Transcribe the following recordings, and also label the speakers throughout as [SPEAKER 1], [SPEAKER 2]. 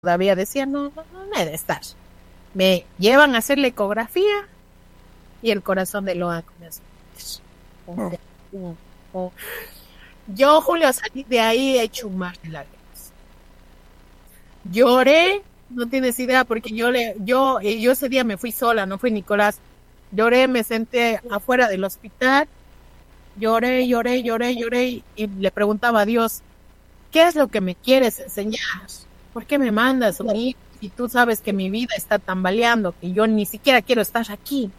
[SPEAKER 1] todavía decía, no he de estar. Me llevan a hacer la ecografía y el corazón de Logan comienza a latir. Yo, Julio, salí de ahí hecho un mar de lágrimas. Lloré, no tienes idea, porque yo ese día me fui sola, no fue Nicolás. Lloré, me senté afuera del hospital, lloré y le preguntaba a Dios, ¿qué es lo que me quieres enseñar? ¿Por qué me mandas a mí? Y tú sabes que mi vida está tambaleando, que yo ni siquiera quiero estar aquí.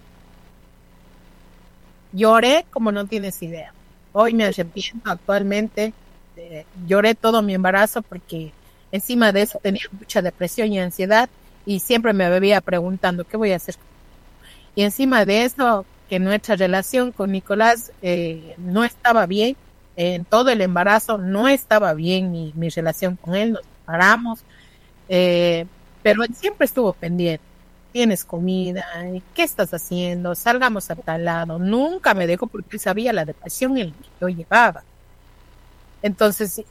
[SPEAKER 1] Lloré como no tienes idea. Hoy me arrepiento actualmente. Lloré todo mi embarazo porque encima de eso tenía mucha depresión y ansiedad y siempre me bebía preguntando ¿qué voy a hacer? Y encima de eso, que nuestra relación con Nicolás no estaba bien. En todo el embarazo no estaba bien mi relación con él, nos separamos. Pero él siempre estuvo pendiente. ¿Tienes comida? ¿Qué estás haciendo? Salgamos a tal lado. Nunca me dejó porque él sabía la depresión en la que yo llevaba. Entonces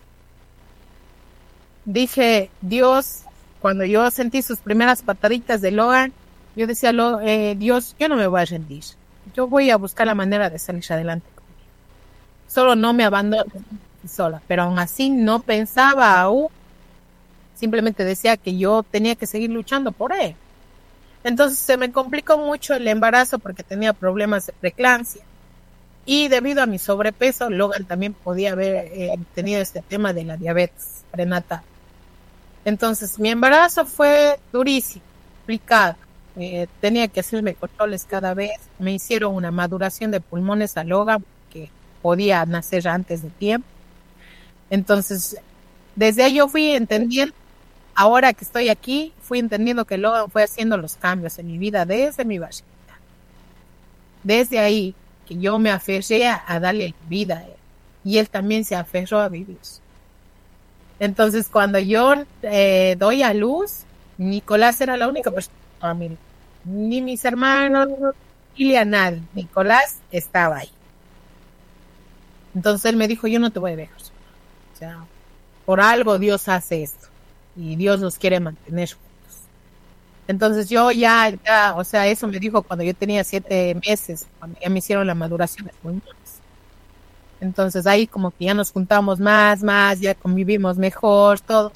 [SPEAKER 1] dije, Dios, cuando yo sentí sus primeras pataditas de Logan, yo decía, Dios, yo no me voy a rendir. Yo voy a buscar la manera de salir adelante. Solo no me abandono sola. Pero aún así no pensaba aún. Simplemente decía que yo tenía que seguir luchando por él. Entonces se me complicó mucho el embarazo porque tenía problemas de preeclampsia. Y debido a mi sobrepeso, Logan también podía haber tenido este tema de la diabetes prenatal. Entonces mi embarazo fue durísimo, complicado. Tenía que hacerme controles cada vez. Me hicieron una maduración de pulmones a Logan que podía nacer antes de tiempo. Entonces, desde ahí yo fui entendiendo. Ahora que estoy aquí, fui entendiendo que Logan fue haciendo los cambios en mi vida desde mi barriga. Desde ahí que yo me aferré a darle vida a él. Y él también se aferró a vivir. Entonces, cuando yo doy a luz, Nicolás era la única persona. Ni mis hermanos, ni a nadie. Nicolás estaba ahí. Entonces él me dijo, yo no te voy a dejar. O sea, por algo Dios hace esto. Y Dios nos quiere mantener juntos. Entonces yo ya, o sea, eso me dijo cuando yo tenía 7 meses, cuando ya me hicieron la maduración de pulmones. Entonces ahí como que ya nos juntamos más, ya convivimos mejor, todo.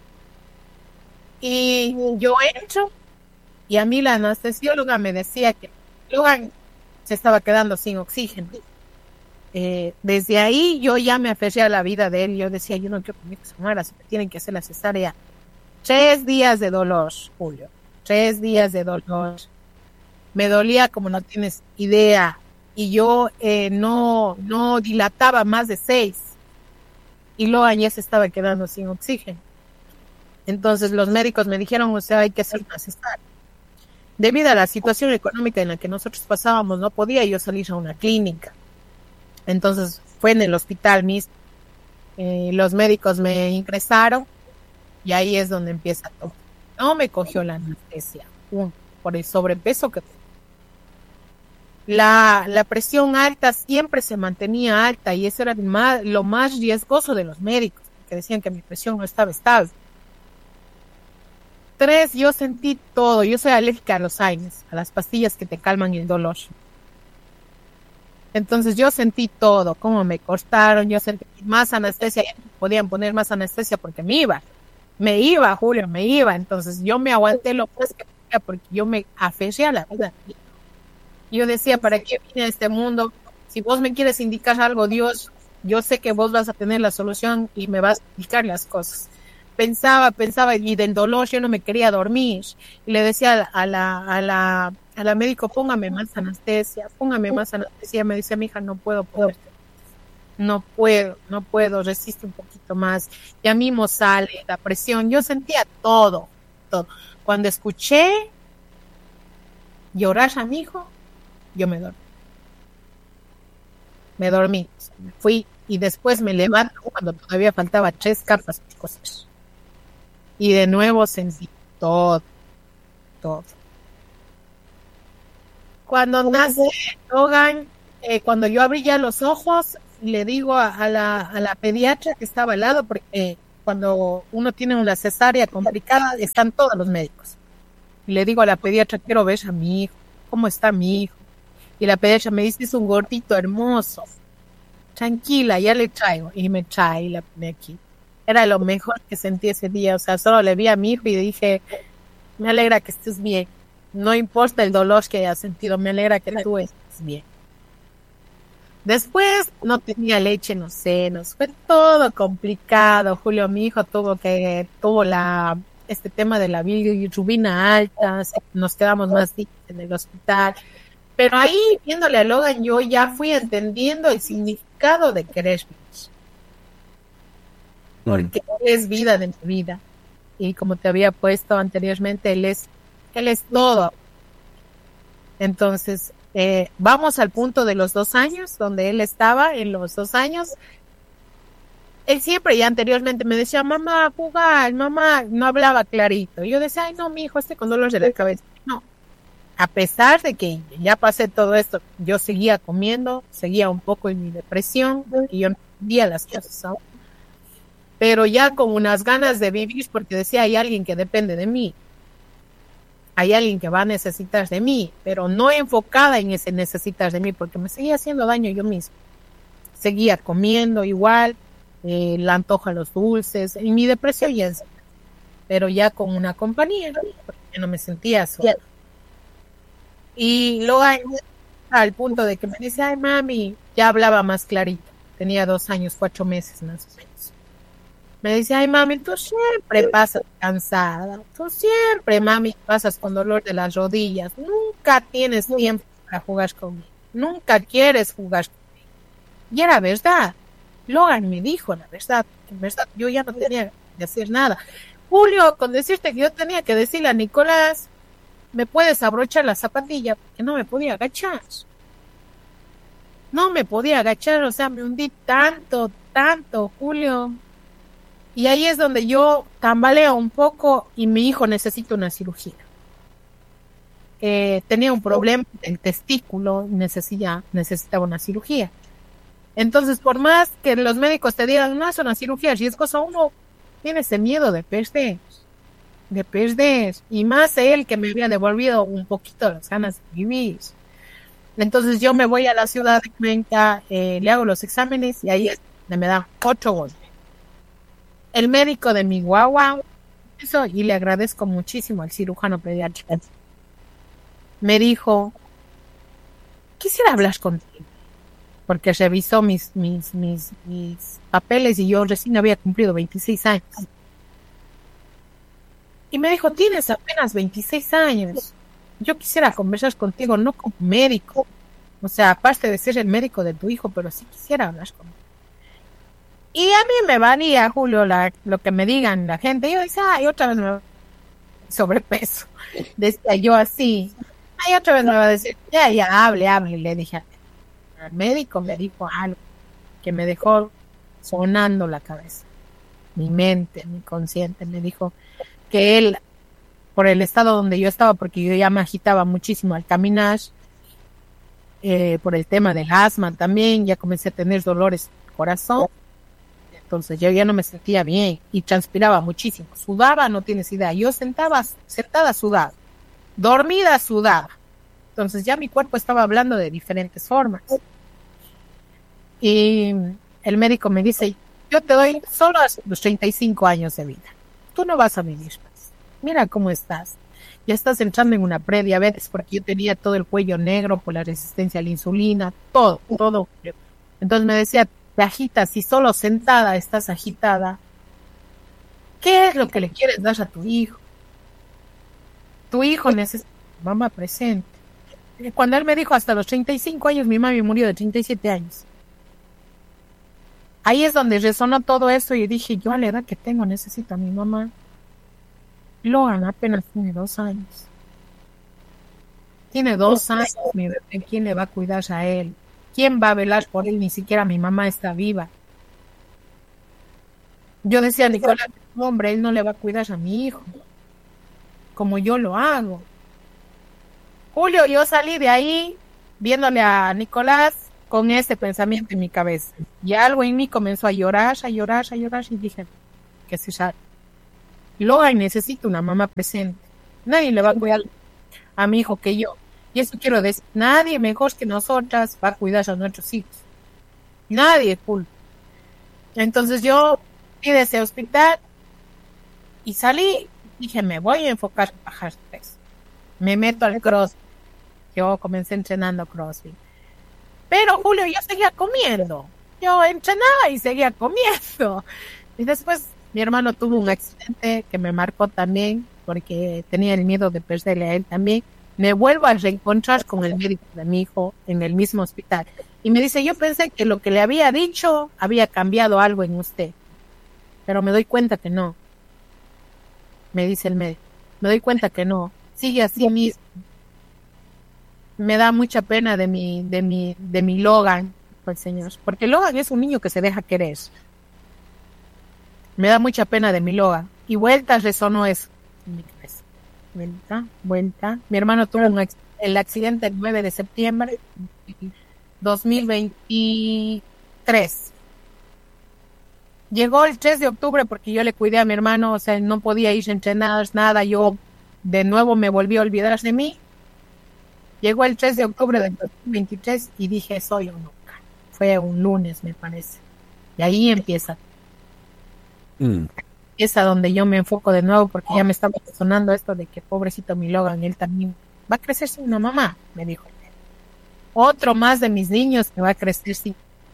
[SPEAKER 1] Y yo entro, y a mí la anestesióloga me decía que Logan se estaba quedando sin oxígeno. Desde ahí yo ya me aferré a la vida de él. Yo decía, yo no quiero que se muera, se me tienen que hacer la cesárea. 3 días de dolor, Julio. 3 días de dolor. Me dolía como no tienes idea. Y yo no dilataba más de 6. Y Logan ya se estaba quedando sin oxígeno. Entonces los médicos me dijeron, o sea, hay que hacer una cesárea. Debido a la situación económica en la que nosotros pasábamos, no podía yo salir a una clínica. Entonces fue en el hospital mismo. Los médicos me ingresaron y ahí es donde empieza todo. No me cogió la anestesia por el sobrepeso que la presión alta siempre se mantenía alta y eso era lo más riesgoso de los médicos, que decían que mi presión no estaba estable. 3, yo sentí todo. Yo soy alérgica a los AINES, a las pastillas que te calman el dolor. Entonces yo sentí todo, cómo me cortaron, yo sentí más anestesia, ya no podían poner más anestesia porque me iba, Julio, me iba. Entonces yo me aguanté lo más que podía porque yo me aferré a la vida. Yo decía, ¿para qué vine a este mundo? Si vos me quieres indicar algo, Dios, yo sé que vos vas a tener la solución y me vas a indicar las cosas. Pensaba y del dolor yo no me quería dormir. Y le decía a la médico, póngame más anestesia. Me dice, mi hija, no puedo. No puedo, resiste un poquito más. Ya mismo sale la presión. Yo sentía todo. Cuando escuché llorar a mi hijo, yo me dormí. Me fui y después me levanto cuando todavía faltaba 3 capas de cosas. Y de nuevo sentí todo. Cuando nace Logan, cuando yo abrí ya los ojos, le digo a la pediatra que estaba al lado, porque cuando uno tiene una cesárea complicada, están todos los médicos. Y le digo a la pediatra, quiero ver a mi hijo, ¿cómo está mi hijo? Y la pediatra me dice, es un gordito hermoso. Tranquila, ya le traigo. Y me trae y la pone aquí. Era lo mejor que sentí ese día. O sea, solo le vi a mi hijo y dije, me alegra que estés bien. No importa el dolor que hayas sentido, me alegra que tú estés bien. Después no tenía leche en los senos. Fue todo complicado. Julio, mi hijo, tuvo este tema de la bilirrubina alta. Nos quedamos más días en el hospital. Pero ahí, viéndole a Logan, yo ya fui entendiendo el significado de querer vivir. Que él es vida de mi vida. Y como te había puesto anteriormente, él es todo. Entonces, vamos al punto de los 2 años, donde él estaba en los 2 años. Él siempre ya anteriormente me decía, mamá, jugar, mamá, no hablaba clarito. Y yo decía, ay, no, mi hijo, con dolor de la cabeza. No. A pesar de que ya pasé todo esto, yo seguía comiendo, seguía un poco en mi depresión, y yo no entendía las cosas aún. Pero ya con unas ganas de vivir, porque decía, hay alguien que depende de mí. Hay alguien que va a necesitar de mí, pero no enfocada en ese necesitar de mí, porque me seguía haciendo daño yo mismo. Seguía comiendo igual, la antojo a los dulces, en mi depresión ya, pero ya con una compañía, porque no me sentía sola. Y luego al punto de que me dice, ay mami, ya hablaba más clarito, tenía 2 años, 4 meses más o menos. Me dice, ay mami, tú siempre pasas cansada, tú siempre, mami, pasas con dolor de las rodillas, nunca tienes tiempo para jugar conmigo, nunca quieres jugar conmigo. Y era verdad, Logan me dijo la verdad, en verdad yo ya no tenía que hacer nada. Julio, con decirte que yo tenía que decirle a Nicolás, me puedes abrochar la zapatilla, porque no me podía agachar. No me podía agachar, o sea, me hundí tanto, Julio. Y ahí es donde yo tambaleo un poco y mi hijo necesita una cirugía. Tenía un problema del testículo, necesitaba una cirugía. Entonces, por más que los médicos te digan, no es una cirugía riesgosa, uno tiene ese miedo de perder. Y más él que me había devolvido un poquito las ganas de vivir. Entonces yo me voy a la ciudad de Cuenca, le hago los exámenes y ahí es donde me da 8 golpes. El médico de mi guagua, y le agradezco muchísimo al cirujano pediátrico, me dijo, quisiera hablar contigo, porque revisó mis papeles y yo recién había cumplido 26 años. Y me dijo, tienes apenas 26 años. Yo quisiera conversar contigo, no como médico. O sea, aparte de ser el médico de tu hijo, pero sí quisiera hablar contigo. Y a mí me valía, Julio, lo que me digan la gente. Yo decía, ay, otra vez me va a sobrepeso. Decía yo así. Ay, otra vez me va a decir, ya, hable. Y le dije al médico, me dijo algo que me dejó sonando la cabeza. Mi mente, mi consciente, me dijo que él, por el estado donde yo estaba, porque yo ya me agitaba muchísimo al caminar, por el tema del asma también, ya comencé a tener dolores en el corazón, entonces yo ya no me sentía bien y transpiraba muchísimo, sudaba, no tienes idea, yo sentada sudada, dormida sudada, entonces ya mi cuerpo estaba hablando de diferentes formas. Y el médico me dice, yo te doy solo los 35 años de vida. Tú no vas a vivir más. Mira cómo estás. Ya estás entrando en una prediabetes porque yo tenía todo el cuello negro por la resistencia a la insulina, todo. Entonces me decía, te agitas y solo sentada estás agitada. ¿Qué es lo que le quieres dar a tu hijo? Tu hijo necesita mamá presente. Cuando él me dijo hasta los 35 años, mi mami murió de 37 años. Ahí es donde resonó todo eso y dije, yo a la edad que tengo necesito a mi mamá. Logan apenas tiene 2 años. Tiene 2 años, mi bebé. ¿Quién le va a cuidar a él? ¿Quién va a velar por él? Ni siquiera mi mamá está viva. Yo decía, Nicolás, hombre, él no le va a cuidar a mi hijo, como yo lo hago. Julio, yo salí de ahí viéndole a Nicolás con ese pensamiento en mi cabeza. Y algo en mí comenzó a llorar y dije, que se llama. Logan necesita una mamá presente. Nadie le va a cuidar a mi hijo que yo. Y eso quiero decir, nadie mejor que nosotras va a cuidar a nuestros hijos. Nadie, cool. Entonces yo fui de ese hospital y salí. Dije, me voy a enfocar en bajar peso. Me meto al CrossFit. Yo comencé entrenando CrossFit. Pero, Julio, yo seguía comiendo. Yo entrenaba y seguía comiendo. Y después mi hermano tuvo un accidente que me marcó también, porque tenía el miedo de perderle a él también. Me vuelvo a reencontrar con el médico de mi hijo en el mismo hospital. Y me dice, yo pensé que lo que le había dicho había cambiado algo en usted. Pero me doy cuenta que no. Me dice el médico. Me doy cuenta que no. Sigue así mismo. Me da mucha pena de mi Logan, pues señor. Porque Logan es un niño que se deja querer. Me da mucha pena de mi Logan. Y vuelta resonó eso en mi cabeza. Vuelta. Mi hermano tuvo el accidente el 9 de septiembre de 2023. Llegó el 3 de octubre porque yo le cuidé a mi hermano, o sea, no podía ir a entrenar, nada. Yo de nuevo me volví a olvidar de mí. Llegó el 3 de octubre del 2023 y dije, soy o nunca. Fue un lunes, me parece. Y ahí empieza. Empieza donde yo me enfoco de nuevo porque ya me estaba sonando esto de que pobrecito mi Logan, él también va a crecer sin una mamá, me dijo. Otro más de mis niños que va a crecer sin.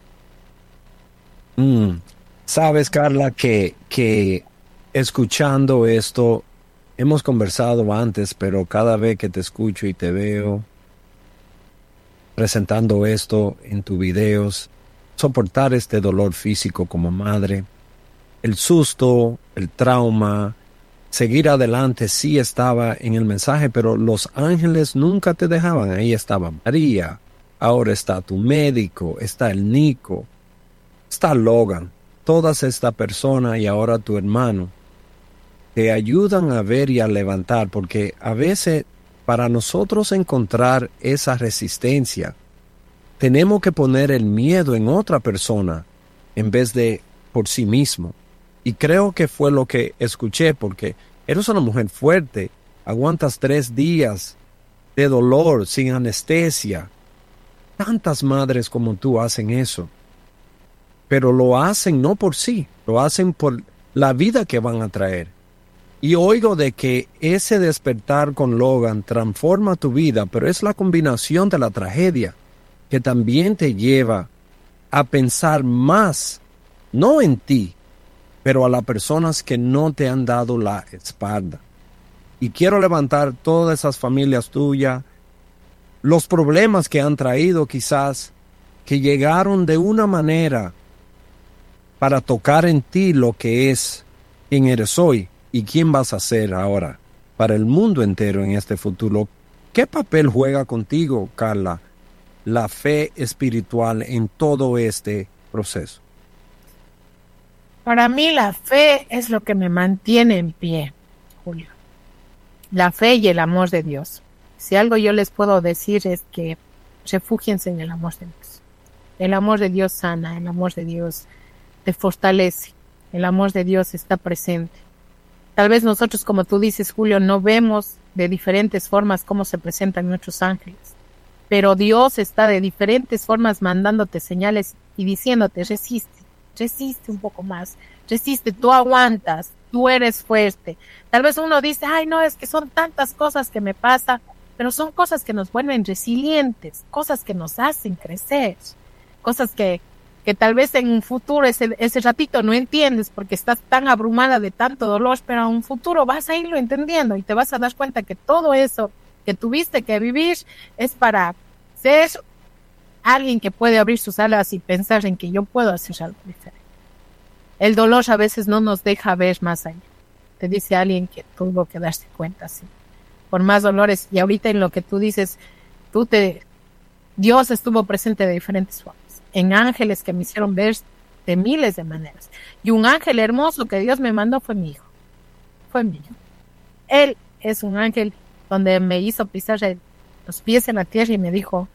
[SPEAKER 2] Sabes, Carla, que escuchando esto, hemos conversado antes, pero cada vez que te escucho y te veo presentando esto en tus videos, soportar este dolor físico como madre, el susto, el trauma, seguir adelante sí estaba en el mensaje, pero los ángeles nunca te dejaban. Ahí estaba María, ahora está tu médico, está el Nico, está Logan, todas estas personas y ahora tu hermano te ayudan a ver y a levantar, porque a veces para nosotros encontrar esa resistencia tenemos que poner el miedo en otra persona en vez de por sí mismo. Y creo que fue lo que escuché, porque eres una mujer fuerte, aguantas 3 días de dolor sin anestesia. Tantas madres como tú hacen eso, pero lo hacen no por sí, lo hacen por la vida que van a traer. Y oigo de que ese despertar con Logan transforma tu vida, pero es la combinación de la tragedia que también te lleva a pensar más, no en ti, pero a las personas que no te han dado la espalda. Y quiero levantar todas esas familias tuyas, los problemas que han traído quizás, que llegaron de una manera para tocar en ti lo que es, quién eres hoy y quién vas a ser ahora para el mundo entero en este futuro. ¿Qué papel juega contigo, Carla, la fe espiritual en todo este proceso?
[SPEAKER 1] Para mí la fe es lo que me mantiene en pie, Julio. La fe y el amor de Dios. Si algo yo les puedo decir es que refúgiense en el amor de Dios. El amor de Dios sana, el amor de Dios te fortalece, el amor de Dios está presente. Tal vez nosotros, como tú dices, Julio, no vemos de diferentes formas cómo se presentan nuestros ángeles, pero Dios está de diferentes formas mandándote señales y diciéndote, resiste un poco más, resiste, tú aguantas, tú eres fuerte. Tal vez uno dice, ay no, es que son tantas cosas que me pasan, pero son cosas que nos vuelven resilientes, cosas que nos hacen crecer, cosas que tal vez en un futuro ese ratito no entiendes porque estás tan abrumada de tanto dolor, pero en un futuro vas a irlo entendiendo y te vas a dar cuenta que todo eso que tuviste que vivir es para ser alguien que puede abrir sus alas y pensar en que yo puedo hacer algo diferente. El dolor a veces no nos deja ver más allá. Te dice alguien que tuvo que darse cuenta, sí. Por más dolores, y ahorita en lo que tú dices, Dios estuvo presente de diferentes formas. En ángeles que me hicieron ver de miles de maneras. Y un ángel hermoso que Dios me mandó fue mi hijo. Fue mío. Él es un ángel donde me hizo pisar los pies en la tierra y me dijo,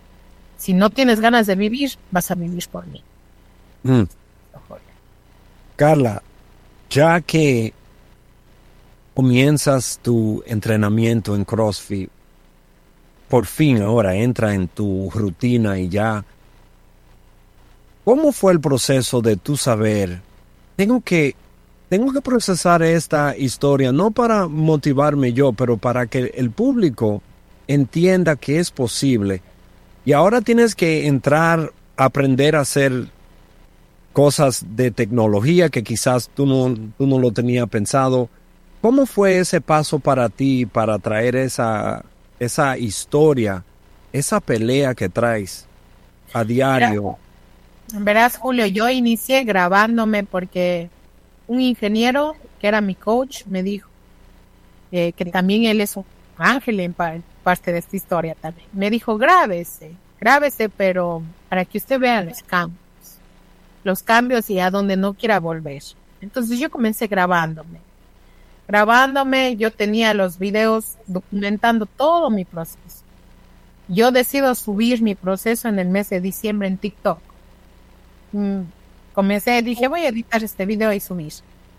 [SPEAKER 1] si no tienes ganas de vivir, vas a vivir por mí.
[SPEAKER 2] Carla, ya que comienzas tu entrenamiento en CrossFit, por fin ahora entra en tu rutina y ya, ¿cómo fue el proceso de tu saber? Tengo que, tengo que procesar esta historia, no para motivarme yo, pero para que el público entienda que es posible. Y ahora tienes que entrar a aprender a hacer cosas de tecnología que quizás tú no lo tenías pensado. ¿Cómo fue ese paso para ti para traer esa historia, esa pelea que traes a diario?
[SPEAKER 1] Verás, Julio, yo inicié grabándome porque un ingeniero que era mi coach me dijo que también él es un ángel en parte de esta historia también. Me dijo, grábese, pero para que usted vea los cambios y a donde no quiera volver. Entonces yo comencé grabándome, yo tenía los videos documentando todo mi proceso. Yo decido subir mi proceso en el mes de diciembre en TikTok. Dije, voy a editar este video y subir.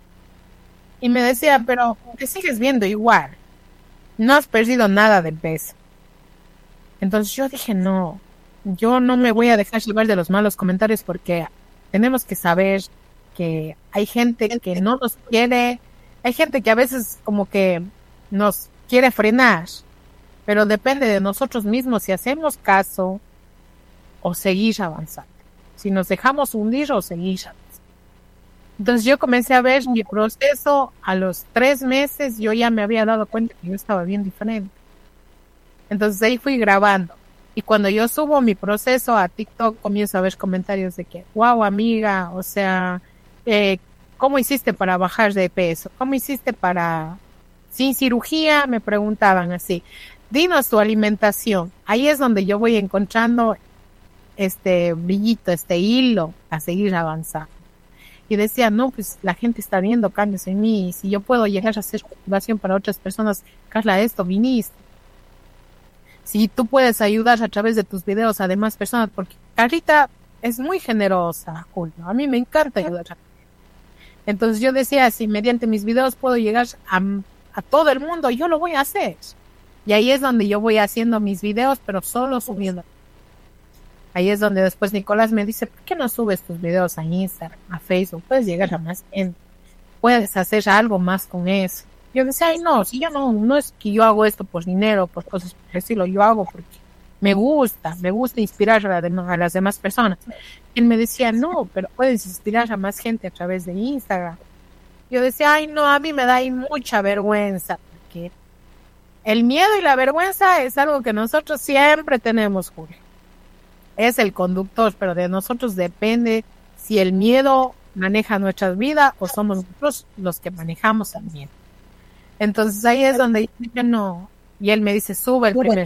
[SPEAKER 1] Y me decía, pero te sigues viendo igual. No has perdido nada de peso. Entonces yo dije, no, yo no me voy a dejar llevar de los malos comentarios porque tenemos que saber que hay gente que no nos quiere, hay gente que a veces como que nos quiere frenar, pero depende de nosotros mismos si hacemos caso o seguir avanzando. Si nos dejamos hundir o seguir avanzando. Entonces yo comencé a ver mi proceso. A los 3 meses yo ya me había dado cuenta que yo estaba bien diferente. Entonces ahí fui grabando. Y cuando yo subo mi proceso a TikTok, comienzo a ver comentarios de que, wow, amiga, o sea, ¿cómo hiciste para bajar de peso? ¿Cómo hiciste para, sin cirugía? Me preguntaban así. Dinos tu alimentación. Ahí es donde yo voy encontrando este brillito, este hilo a seguir avanzando. Y decía, no, pues la gente está viendo cambios en mí. Y si yo puedo llegar a hacer motivación para otras personas, Carla, esto viniste. Si tú puedes ayudar a través de tus videos a demás personas, porque Carlita es muy generosa, Julio. A mí me encanta ayudar. Entonces yo decía, si mediante mis videos puedo llegar a todo el mundo, yo lo voy a hacer. Y ahí es donde yo voy haciendo mis videos, pero solo subiendo. Ahí es donde después Nicolás me dice, ¿por qué no subes tus videos a Instagram, a Facebook? Puedes llegar a más gente. Puedes hacer algo más con eso. Yo decía, ay no, si yo no es que yo hago esto por dinero, por cosas por decirlo, yo hago porque me gusta inspirar a las demás personas. Y él me decía, no, pero puedes inspirar a más gente a través de Instagram. Yo decía, ay no, a mí me da ahí mucha vergüenza, porque el miedo y la vergüenza es algo que nosotros siempre tenemos, Julio. Es el conductor, pero de nosotros depende si el miedo maneja nuestras vidas o somos nosotros los que manejamos el miedo. Entonces ahí es donde yo no, y él me dice, subo el primer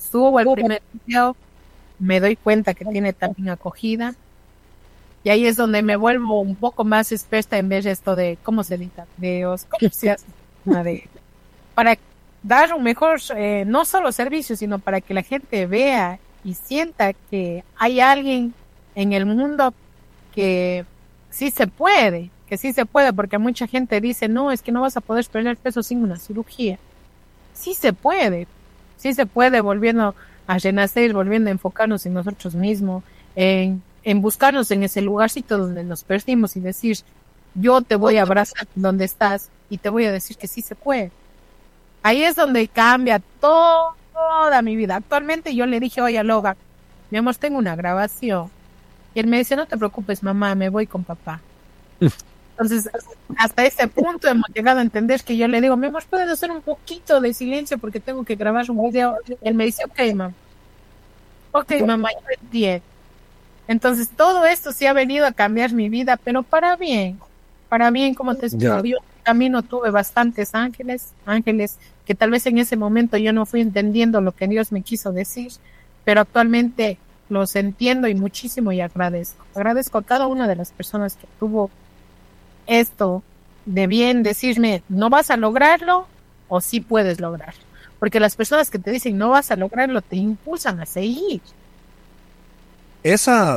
[SPEAKER 1] video, me doy cuenta que tiene también acogida, y ahí es donde me vuelvo un poco más experta en ver esto de cómo se editan videos, cómo se hace para dar un mejor, no solo servicio, sino para que la gente vea y sienta que hay alguien en el mundo que sí se puede, porque mucha gente dice, no, es que no vas a poder perder peso sin una cirugía. Sí se puede volviendo a renacer, volviendo a enfocarnos en nosotros mismos, en buscarnos en ese lugarcito donde nos perdimos y decir, yo te voy a abrazar donde estás y te voy a decir que sí se puede. Ahí es donde cambia toda mi vida. Actualmente yo le dije, oye, a Logan, mi amor, tengo una grabación. Y él me dice, no te preocupes, mamá, me voy con papá. Entonces, hasta ese punto hemos llegado a entender que yo le digo, mi amor, ¿puedes hacer un poquito de silencio porque tengo que grabar un video? Y él me dice, ok, mamá, yo entiendo. Entonces, todo esto sí ha venido a cambiar mi vida, pero para bien, como te explico, yo en el camino tuve bastantes ángeles que tal vez en ese momento yo no fui entendiendo lo que Dios me quiso decir, pero actualmente los entiendo y muchísimo y agradezco a cada una de las personas que tuvo esto de bien decirme, no vas a lograrlo o sí puedes lograrlo, porque las personas que te dicen no vas a lograrlo te impulsan a seguir.
[SPEAKER 2] Esa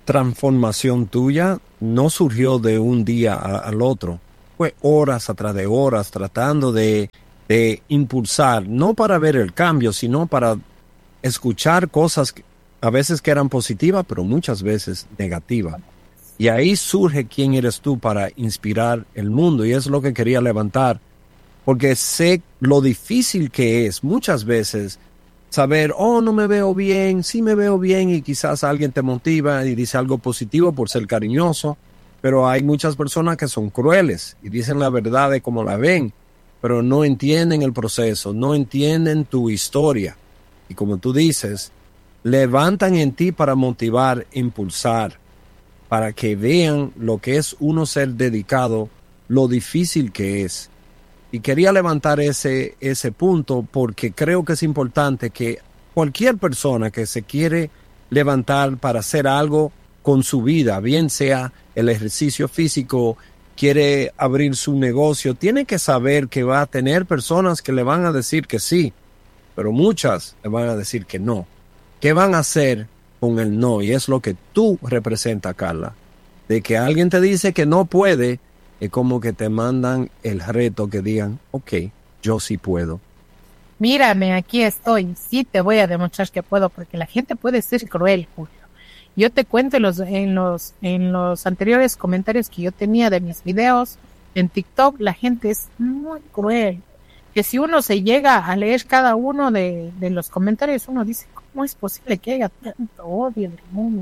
[SPEAKER 2] transformación tuya no surgió de un día al otro. Fue horas atrás de horas tratando de impulsar, no para ver el cambio, sino para escuchar cosas a veces que eran positivas, pero muchas veces negativas. Y ahí surge quién eres tú para inspirar el mundo, y es lo que quería levantar, porque sé lo difícil que es muchas veces saber, oh, no me veo bien, sí me veo bien, y quizás alguien te motiva y dice algo positivo por ser cariñoso, pero hay muchas personas que son crueles y dicen la verdad de cómo la ven, pero no entienden el proceso, no entienden tu historia. Y como tú dices, levantan en ti para motivar, impulsar, para que vean lo que es uno ser dedicado, lo difícil que es. Y quería levantar ese punto porque creo que es importante que cualquier persona que se quiere levantar para hacer algo con su vida, bien sea el ejercicio físico, quiere abrir su negocio, tiene que saber que va a tener personas que le van a decir que sí, pero muchas le van a decir que no. ¿Qué van a hacer con el no? Y es lo que tú representas, Carla. De que alguien te dice que no puede, es como que te mandan el reto que digan, ok, yo sí puedo.
[SPEAKER 1] Mírame, aquí estoy, sí te voy a demostrar que puedo, porque la gente puede ser cruel, Julio. Yo te cuento en los anteriores comentarios que yo tenía de mis videos en TikTok, la gente es muy cruel. Que si uno se llega a leer cada uno de los comentarios, uno dice, ¿cómo es posible que haya tanto odio en el mundo?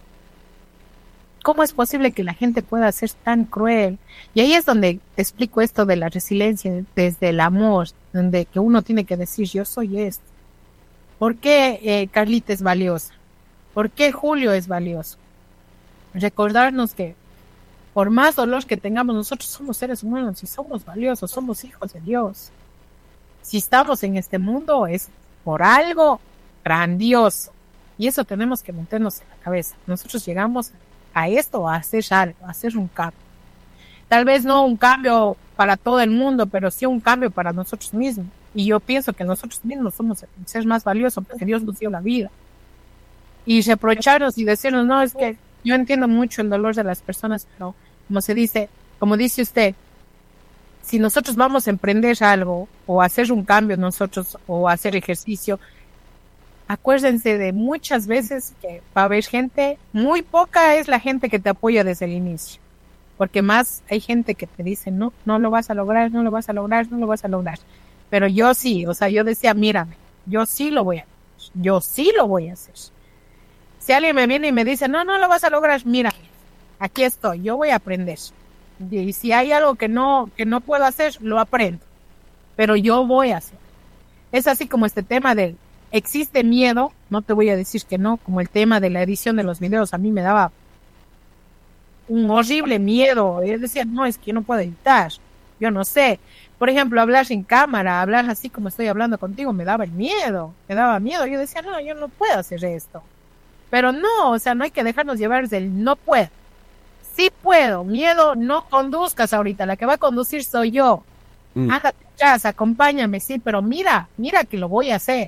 [SPEAKER 1] ¿Cómo es posible que la gente pueda ser tan cruel? Y ahí es donde te explico esto de la resiliencia, desde el amor, donde que uno tiene que decir, yo soy esto. ¿Por qué Carlita es valiosa? ¿Por qué Julio es valioso? Recordarnos que por más dolor que tengamos, nosotros somos seres humanos y somos valiosos, somos hijos de Dios. Si estamos en este mundo es por algo grandioso. Y eso tenemos que meternos en la cabeza. Nosotros llegamos a esto, a hacer algo, a hacer un cambio. Tal vez no un cambio para todo el mundo, pero sí un cambio para nosotros mismos. Y yo pienso que nosotros mismos somos el ser más valioso porque Dios nos dio la vida. Y reprocharnos y decirnos, no, es que yo entiendo mucho el dolor de las personas, pero como dice usted, si nosotros vamos a emprender algo o hacer un cambio nosotros o hacer ejercicio, acuérdense de muchas veces que va a haber gente, muy poca es la gente que te apoya desde el inicio, porque más hay gente que te dice, no lo vas a lograr, no lo vas a lograr, no lo vas a lograr. Pero yo sí, yo decía, mírame, yo sí lo voy a hacer, yo sí lo voy a hacer. Si alguien me viene y me dice, no lo vas a lograr, mira, aquí estoy, yo voy a aprender. Y si hay algo que no puedo hacer, lo aprendo. Pero yo voy a hacer. Es así como este tema del existe miedo, no te voy a decir que no, como el tema de la edición de los videos, a mí me daba un horrible miedo. Yo decía, no, es que yo no puedo editar, yo no sé. Por ejemplo, hablar sin cámara, hablar así como estoy hablando contigo, me daba miedo. Yo decía, no, yo no puedo hacer esto. Pero no, no hay que dejarnos llevar del no puedo. Sí puedo, miedo, no conduzcas ahorita, la que va a conducir soy yo. Hágate atrás, acompáñame, sí, pero mira que lo voy a hacer.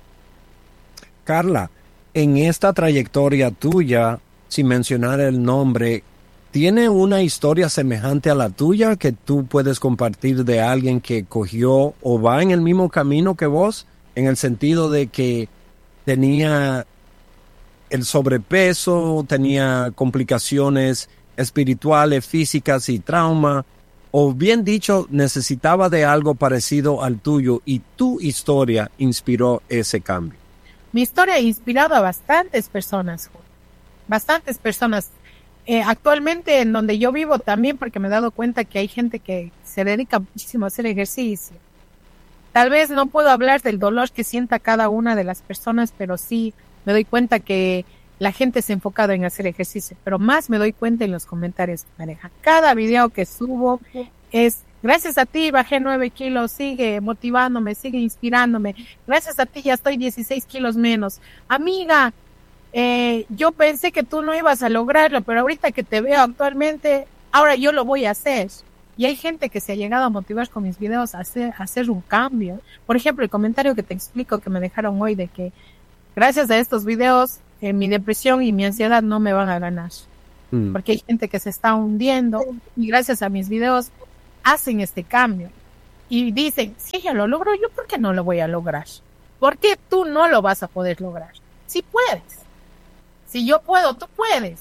[SPEAKER 2] Carla, en esta trayectoria tuya, sin mencionar el nombre, ¿tiene una historia semejante a la tuya que tú puedes compartir de alguien que cogió o va en el mismo camino que vos, en el sentido de que tenía el sobrepeso, tenía complicaciones espirituales, físicas y trauma, o bien dicho, necesitaba de algo parecido al tuyo y tu historia inspiró ese cambio?
[SPEAKER 1] Mi historia ha inspirado a bastantes personas, bastantes personas. Actualmente en donde yo vivo también, porque me he dado cuenta que hay gente que se dedica muchísimo a hacer ejercicio. Tal vez no puedo hablar del dolor que sienta cada una de las personas, pero sí me doy cuenta que la gente se ha enfocado en hacer ejercicio, pero más me doy cuenta en los comentarios que me dejan. Cada video que subo es, gracias a ti bajé 9 kilos, sigue motivándome, sigue inspirándome. Gracias a ti ya estoy 16 kilos menos. Amiga, yo pensé que tú no ibas a lograrlo, pero ahorita que te veo actualmente, ahora yo lo voy a hacer. Y hay gente que se ha llegado a motivar con mis videos a hacer un cambio. Por ejemplo, el comentario que te explico que me dejaron hoy de que gracias a estos videos mi depresión y mi ansiedad no me van a ganar. Porque hay gente que se está hundiendo y gracias a mis videos hacen este cambio. Y dicen, si ella lo logró, ¿yo por qué no lo voy a lograr? ¿Por qué tú no lo vas a poder lograr? Si puedes. Si yo puedo, tú puedes.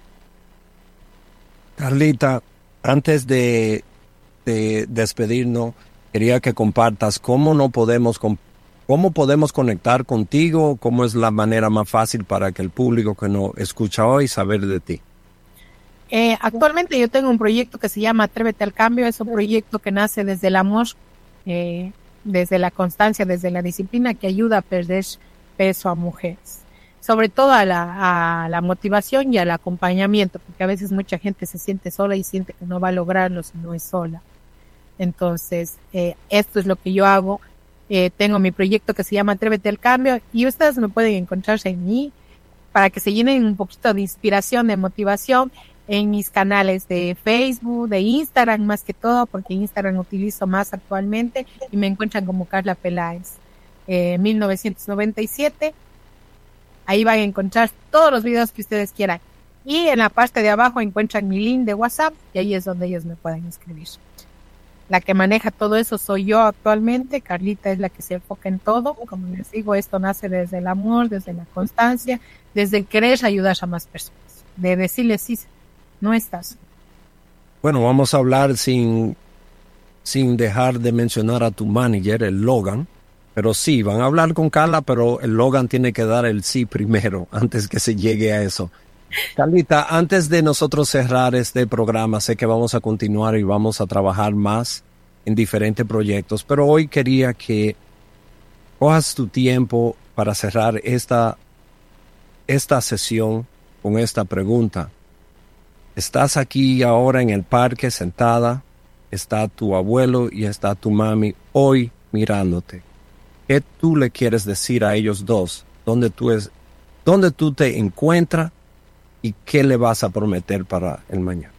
[SPEAKER 2] Carlita, antes de despedirnos, quería que compartas cómo podemos conectar contigo, cómo es la manera más fácil para que el público que nos escucha hoy saber de ti.
[SPEAKER 1] Actualmente yo tengo un proyecto que se llama Atrévete al Cambio. Es un proyecto que nace desde el amor, desde la constancia, desde la disciplina, que ayuda a perder peso a mujeres. Sobre todo a la motivación y al acompañamiento, porque a veces mucha gente se siente sola y siente que no va a lograrlo si no es sola. Entonces, esto es lo que yo hago. Tengo mi proyecto que se llama Atrévete al Cambio y ustedes me pueden encontrarse en mí para que se llenen un poquito de inspiración, de motivación en mis canales de Facebook, de Instagram más que todo, porque Instagram utilizo más actualmente y me encuentran como Carla Peláez 1997. Ahí van a encontrar todos los videos que ustedes quieran. Y en la parte de abajo encuentran mi link de WhatsApp y ahí es donde ellos me pueden escribir. La que maneja todo eso soy yo actualmente. Carlita es la que se enfoca en todo. Como les digo, esto nace desde el amor, desde la constancia, desde el querer ayudar a más personas. De decirles, sí, no estás.
[SPEAKER 2] Bueno, vamos a hablar sin dejar de mencionar a tu manager, el Logan. Pero sí, van a hablar con Carla, pero el Logan tiene que dar el sí primero, antes que se llegue a eso. Carlita, antes de nosotros cerrar este programa, sé que vamos a continuar y vamos a trabajar más en diferentes proyectos, pero hoy quería que cojas tu tiempo para cerrar esta sesión con esta pregunta. Estás aquí ahora en el parque sentada, está tu abuelo y está tu mami hoy mirándote. ¿Qué tú le quieres decir a ellos dos? ¿Dónde tú te encuentras y qué le vas a prometer para el mañana?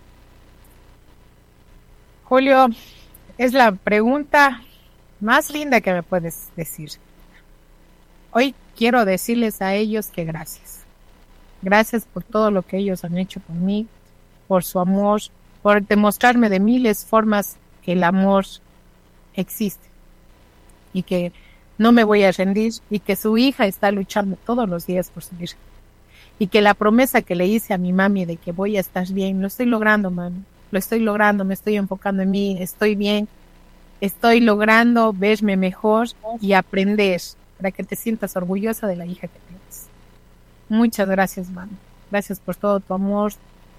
[SPEAKER 1] Julio, es la pregunta más linda que me puedes decir. Hoy quiero decirles a ellos que gracias. Gracias por todo lo que ellos han hecho por mí, por su amor, por demostrarme de miles de formas que el amor existe y que no me voy a rendir y que su hija está luchando todos los días por su hija. Y que la promesa que le hice a mi mami de que voy a estar bien, lo estoy logrando, mami. Lo estoy logrando, me estoy enfocando en mí, estoy bien. Estoy logrando verme mejor y aprender para que te sientas orgullosa de la hija que tienes. Muchas gracias, mami. Gracias por todo tu amor.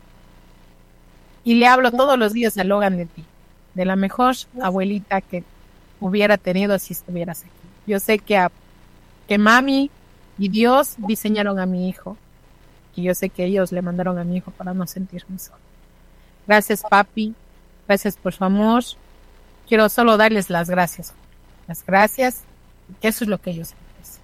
[SPEAKER 1] Y le hablo todos los días a Logan de ti, de la mejor abuelita que hubiera tenido si estuvieras aquí. Yo sé que mami y Dios diseñaron a mi hijo. Y yo sé que ellos le mandaron a mi hijo para no sentirme solo. Gracias, papi. Gracias por su amor. Quiero solo darles las gracias. Las gracias. Que eso es lo que ellos merecen.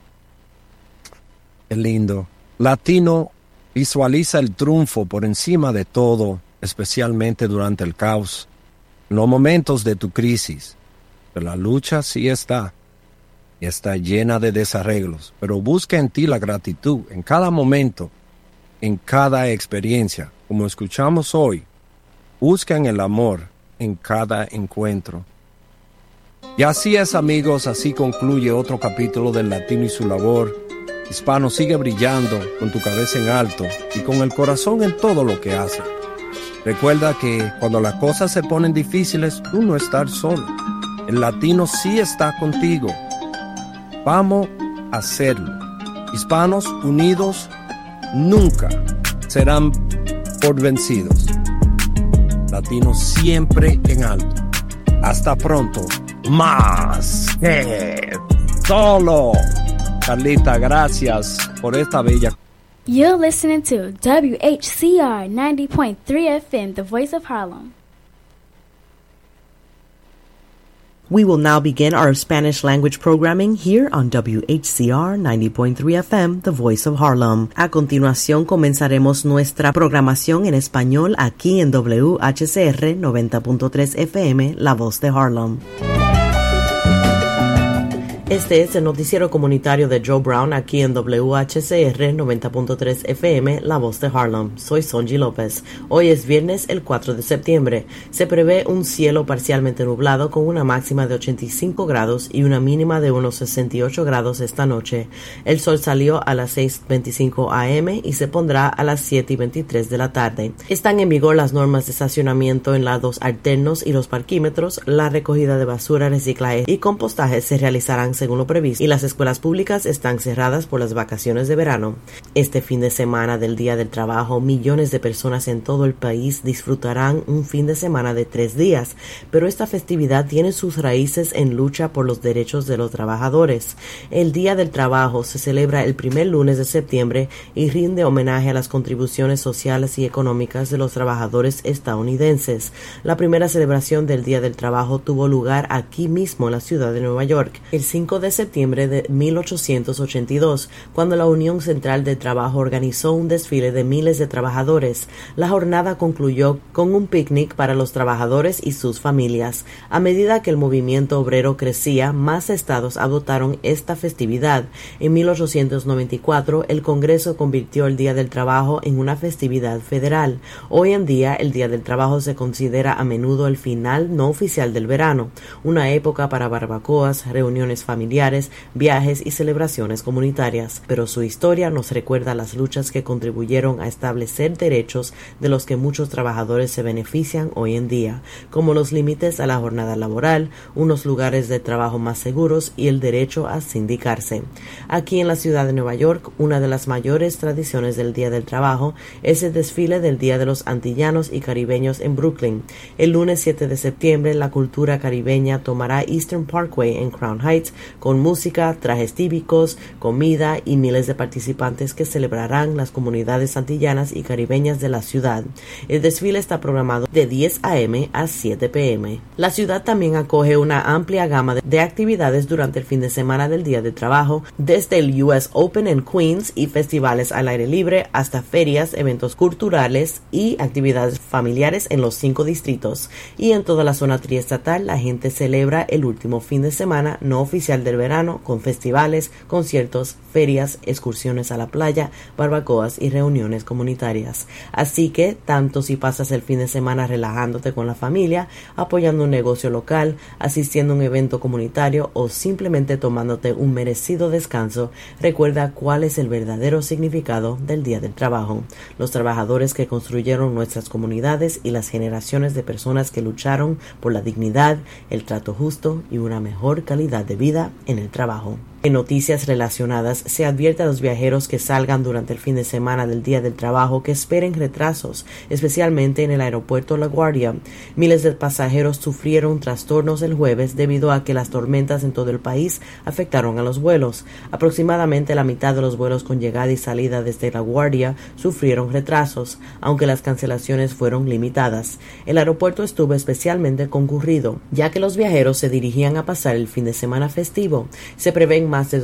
[SPEAKER 2] Qué lindo. Latino visualiza el triunfo por encima de todo, especialmente durante el caos. En los momentos de tu crisis. Pero la lucha sí está. Y está llena de desarreglos. Pero busca en ti la gratitud en cada momento, en cada experiencia. Como escuchamos hoy, busca en el amor en cada encuentro. Y así es, amigos, así concluye otro capítulo del Latino y su labor. Hispano, sigue brillando con tu cabeza en alto y con el corazón en todo lo que hace. Recuerda que cuando las cosas se ponen difíciles, tú no estás solo. El Latino sí está contigo. Vamos a hacerlo. Hispanos unidos nunca serán por vencidos. Latinos siempre en alto. Hasta pronto. Más que solo. Carlita, gracias por esta bella.
[SPEAKER 3] You're listening to WHCR 90.3 FM, the voice of Harlem.
[SPEAKER 4] We will now begin our Spanish language programming here on WHCR 90.3 FM, The Voice of Harlem. A continuación comenzaremos nuestra programación en español aquí en WHCR 90.3 FM, La Voz de Harlem. Este es el noticiero comunitario de Joe Brown aquí en WHCR 90.3 FM, La Voz de Harlem. Soy Sonji López. Hoy es viernes, el 4 de septiembre. Se prevé un cielo parcialmente nublado con una máxima de 85 grados y una mínima de unos 68 grados esta noche. El sol salió a las 6:25 a.m. y se pondrá a las 7:23 de la tarde. Están en vigor las normas de estacionamiento en lados alternos y los parquímetros. La recogida de basura, reciclaje y compostaje se realizarán según lo previsto y las escuelas públicas están cerradas por las vacaciones de verano. Este fin de semana del Día del Trabajo, millones de personas en todo el país disfrutarán un fin de semana de 3 días, pero esta festividad tiene sus raíces en lucha por los derechos de los trabajadores. El Día del Trabajo se celebra el primer lunes de septiembre y rinde homenaje a las contribuciones sociales y económicas de los trabajadores estadounidenses. La primera celebración del Día del Trabajo tuvo lugar aquí mismo en la ciudad de Nueva York, el 5 de septiembre de 1882, cuando la Unión Central de Trabajo organizó un desfile de miles de trabajadores. La jornada concluyó con un picnic para los trabajadores y sus familias. A medida que el movimiento obrero crecía, más estados adoptaron esta festividad. En 1894, el Congreso convirtió el Día del Trabajo en una festividad federal. Hoy en día, el Día del Trabajo se considera a menudo el final no oficial del verano, una época para barbacoas, reuniones familiares, viajes y celebraciones comunitarias, pero su historia nos recuerda las luchas que contribuyeron a establecer derechos de los que muchos trabajadores se benefician hoy en día, como los límites a la jornada laboral, unos lugares de trabajo más seguros y el derecho a sindicarse. Aquí en la ciudad de Nueva York, una de las mayores tradiciones del Día del Trabajo es el desfile del Día de los Antillanos y Caribeños en Brooklyn. El lunes 7 de septiembre, la cultura caribeña tomará Eastern Parkway en Crown Heights con música, trajes típicos, comida y miles de participantes que celebrarán las comunidades antillanas y caribeñas de la ciudad. El desfile está programado de 10 a.m. a 7 p.m. La ciudad también acoge una amplia gama de actividades durante el fin de semana del Día del Trabajo, desde el US Open en Queens y festivales al aire libre hasta ferias, eventos culturales y actividades familiares en los 5 distritos. Y en toda la zona triestatal, la gente celebra el último fin de semana no oficial del verano con festivales, conciertos, ferias, excursiones a la playa, barbacoas y reuniones comunitarias. Así que, tanto si pasas el fin de semana relajándote con la familia, apoyando un negocio local, asistiendo a un evento comunitario o simplemente tomándote un merecido descanso, recuerda cuál es el verdadero significado del Día del Trabajo. Los trabajadores que construyeron nuestras comunidades y las generaciones de personas que lucharon por la dignidad, el trato justo y una mejor calidad de vida en el trabajo. En noticias relacionadas, se advierte a los viajeros que salgan durante el fin de semana del Día del Trabajo que esperen retrasos, especialmente en el aeropuerto LaGuardia. Miles de pasajeros sufrieron trastornos el jueves debido a que las tormentas en todo el país afectaron a los vuelos. Aproximadamente la mitad de los vuelos con llegada y salida desde LaGuardia sufrieron retrasos, aunque las cancelaciones fueron limitadas. El aeropuerto estuvo especialmente concurrido, ya que los viajeros se dirigían a pasar el fin de semana festivo. Se prevén más de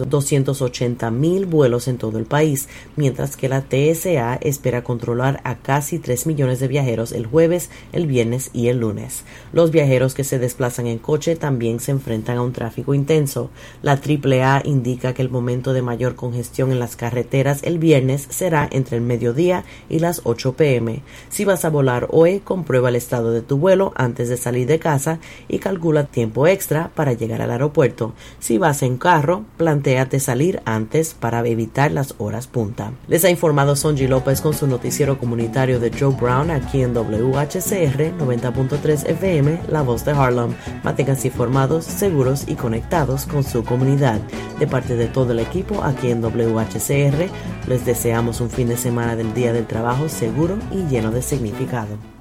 [SPEAKER 4] 280,000 vuelos en todo el país, mientras que la TSA espera controlar a casi 3 millones de viajeros el jueves, el viernes y el lunes. Los viajeros que se desplazan en coche también se enfrentan a un tráfico intenso. La AAA indica que el momento de mayor congestión en las carreteras el viernes será entre el mediodía y las 8 p.m. Si vas a volar hoy, comprueba el estado de tu vuelo antes de salir de casa y calcula tiempo extra para llegar al aeropuerto. Si vas en carro, plantéate salir antes para evitar las horas punta. Les ha informado Sonji López con su noticiero comunitario de Joe Brown aquí en WHCR 90.3 FM, La Voz de Harlem. Manténganse informados, seguros y conectados con su comunidad. De parte de todo el equipo aquí en WHCR, les deseamos un fin de semana del Día del Trabajo seguro y lleno de significado.